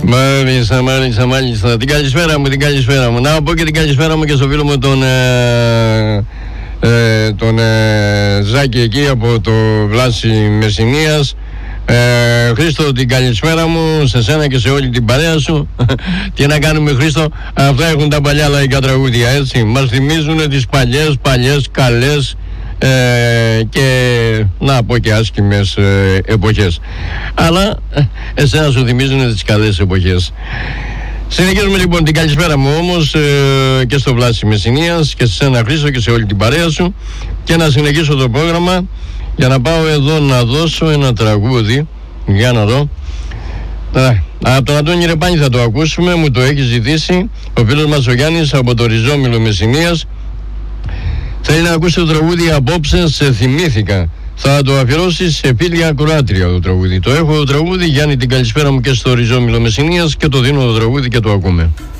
Μάλιστα. Την καλησπέρα μου. Να πω και την καλησπέρα μου και στο φίλο μου τον Ζάκη εκεί από το Βλάση Μεσσηνίας. Χρήστο, την καλησπέρα μου σε σένα και σε όλη την παρέα σου. Τι να κάνουμε, Χρήστο, αυτά έχουν τα παλιά λαϊκά τραγούδια, έτσι. Μας θυμίζουν τις παλιές καλές και να πω και άσχημες εποχές. Αλλά εσένα σου θυμίζουν τις καλές εποχές. Συνεχίζουμε λοιπόν την καλησπέρα μου όμως και στο Βλάση Μεσσηνίας και σε σένα, Χρήστο, και σε όλη την παρέα σου, και να συνεχίσω το πρόγραμμα για να πάω εδώ να δώσω ένα τραγούδι. Για να δω. Από τον Αντώνη Ρεπάνη θα το ακούσουμε, μου το έχει ζητήσει ο φίλος μας ο Γιάννης από το Ριζόμυλο Μεσσηνίας. Θέλει να ακούσει το τραγούδι «Απόψε σε θυμήθηκα». Θα το αφιερώσει σε φίλια ακροάτρια το τραγούδι. Το έχω το τραγούδι, Γιάννη, την καλησπέρα μου και στο Ριζόμυλο Μεσσηνίας, και το δίνω το τραγούδι και το ακούμε.